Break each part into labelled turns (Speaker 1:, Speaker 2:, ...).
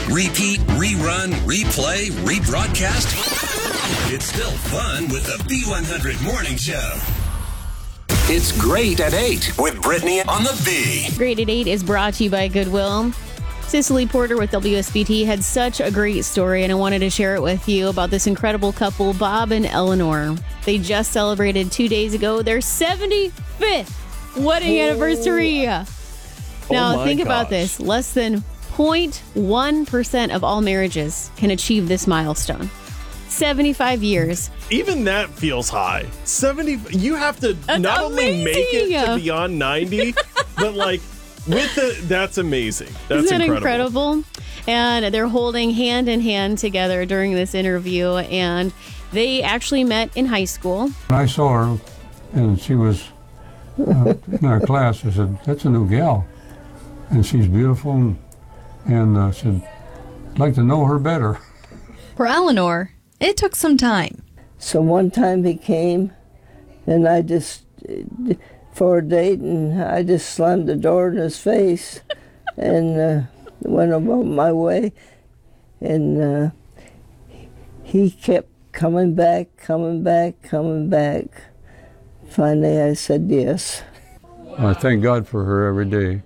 Speaker 1: repeat, rerun, replay, rebroadcast. It's still fun with the B100 Morning Show. It's Great at 8 with Brittany on the B.
Speaker 2: Great at 8 is brought to you by Goodwill. Cicely Porter with WSBT had such a great story, and I wanted to share it with you about this incredible couple, Bob and Eleanor. They just celebrated 2 days ago their 75th wedding anniversary. Now, think about this. Less than 0.1% of all marriages can achieve this milestone. 75 years.
Speaker 3: Even that feels high. 70. You have to
Speaker 2: That's
Speaker 3: not only make it
Speaker 2: amazing.
Speaker 3: to beyond 90, but like with it, that's amazing. That's
Speaker 2: Isn't that incredible? And they're holding hand in hand together during this interview, and they actually met in high school.
Speaker 4: When I saw her, and she was in our class, I said, "That's a new gal, and she's beautiful." And I said, "I'd like to know her better."
Speaker 5: For Eleanor, it took some time.
Speaker 6: So one time he came, and I just, for a date, and I just slammed the door in his face and went about my way. And he kept coming back. Finally, I said yes.
Speaker 4: I thank God for her every day.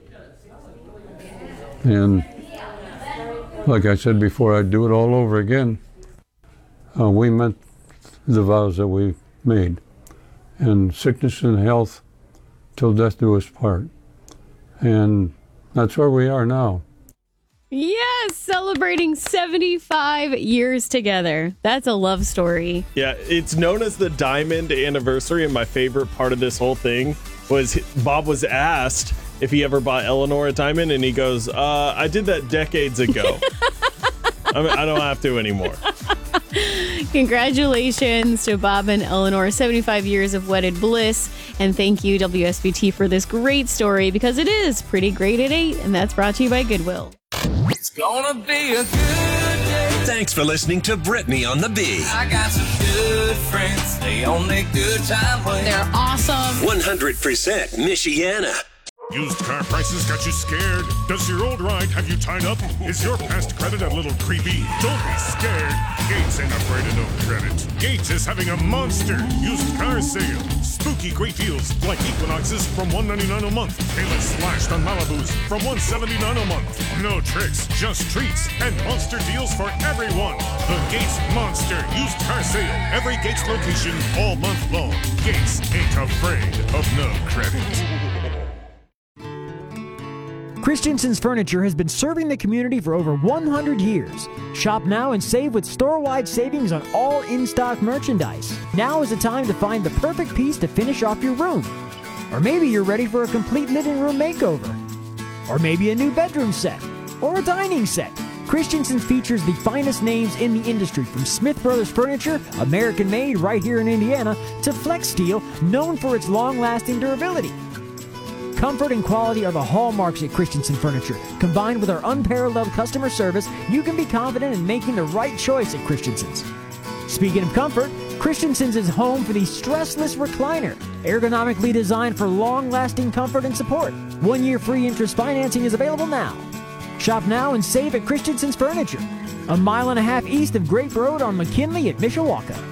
Speaker 4: And like I said before, I'd do it all over again. We meant the vows that we made. And sickness and health till death do us part. And that's where we are now.
Speaker 2: Yes, celebrating 75 years together. That's a love story.
Speaker 3: Yeah, it's known as the Diamond Anniversary, and my favorite part of this whole thing was Bob was asked if he ever bought Eleanor a diamond, and he goes, I did that decades ago. I don't have to anymore.
Speaker 2: Congratulations to Bob and Eleanor, 75 years of wedded bliss. And thank you, WSBT, for this great story, because it is pretty great at 8, and that's brought to you by Goodwill.
Speaker 1: It's gonna be a good day. Thanks for listening to Brittany on the B.
Speaker 7: I got some good friends. They on their good time way.
Speaker 2: They're awesome.
Speaker 1: 100% Michiana.
Speaker 8: Used car prices got you scared? Does your old ride have you tied up? Is your past credit a little creepy? Don't be scared. Gates ain't afraid of no credit. Gates is having a monster used car sale. Spooky great deals like Equinoxes from $199 a month. Payless slashed on Malibus from $179 a month. No tricks, just treats and monster deals for everyone. The Gates Monster Used Car Sale. Every Gates location all month long. Gates ain't afraid of no credit.
Speaker 9: Christensen's Furniture has been serving the community for over 100 years. Shop now and save with store-wide savings on all in-stock merchandise. Now is the time to find the perfect piece to finish off your room. Or maybe you're ready for a complete living room makeover. Or maybe a new bedroom set. Or a dining set. Christensen's features the finest names in the industry, from Smith Brothers Furniture, American-made right here in Indiana, to Flex Steel, known for its long-lasting durability. Comfort and quality are the hallmarks at Christensen Furniture. Combined with our unparalleled customer service, you can be confident in making the right choice at Christensen's. Speaking of comfort, Christensen's is home for the stressless recliner, ergonomically designed for long-lasting comfort and support. 1 year free interest financing is available now. Shop now and save at Christensen's Furniture, a mile and a half east of Grape Road on McKinley at Mishawaka.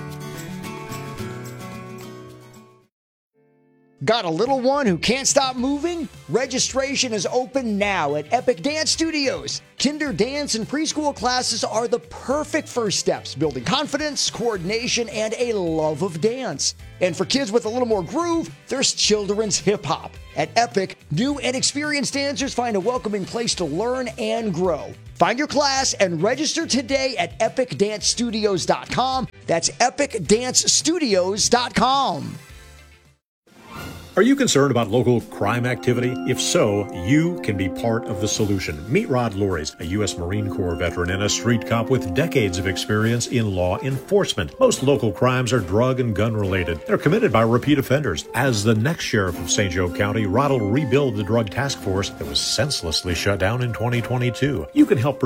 Speaker 10: Got a little one who can't stop moving? Registration is open now at Epic Dance Studios. Kinder dance and preschool classes are the perfect first steps, building confidence, coordination, and a love of dance. And for kids with a little more groove, there's children's hip hop. At Epic, new and experienced dancers find a welcoming place to learn and grow. Find your class and register today at epicdancestudios.com. That's epicdancestudios.com.
Speaker 11: Are you concerned about local crime activity? If so, you can be part of the solution. Meet Rod Loris, a U.S. Marine Corps veteran and a street cop with decades of experience in law enforcement. Most local crimes are drug and gun related. They're committed by repeat offenders. As the next sheriff of St. Joe County, Rod will rebuild the drug task force that was senselessly shut down in 2022. You can help